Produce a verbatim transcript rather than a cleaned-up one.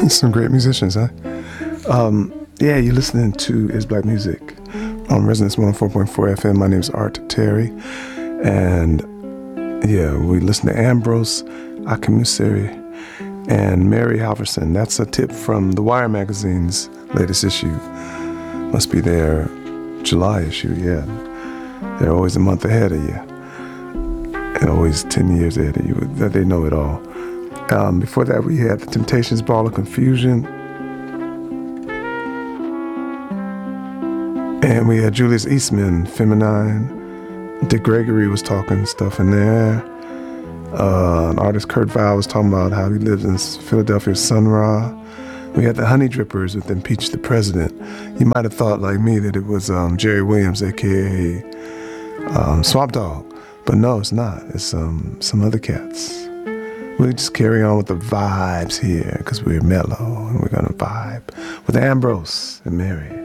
Some great musicians, huh? Um, yeah, you're listening to Is Black Music on Resonance one oh four point four F M. My name is Art Terry. And yeah, we listen to Ambrose Akinmusere and Mary Halverson. That's a tip from The Wire magazine's latest issue. Must be their July issue, yeah. They're always a month ahead of you. And always ten years ahead of you. They know it all. Um, before that, we had the Temptations' Ball of Confusion. And we had Julius Eastman, Feminine. Dick Gregory was talking stuff in there. Uh, an artist, Kurt Vile, was talking about how he lives in Philadelphia's Sun Ra. We had the Honey Drippers with Impeach the President. You might have thought, like me, that it was um, Jerry Williams, a k a. Um, Swamp Dogg. But no, it's not. It's um, some other cats. We just carry on with the vibes here because we're mellow and we're going to vibe with Ambrose and Mary.